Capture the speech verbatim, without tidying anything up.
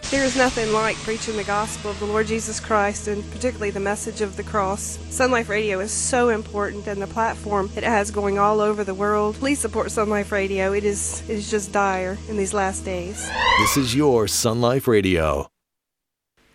There is nothing like preaching the gospel of the Lord Jesus Christ, and particularly the message of the cross. Sun Life Radio is so important, and the platform it has going all over the world. Please support Sun Life Radio. It is, it is just dire in these last days. This is your Sun Life Radio.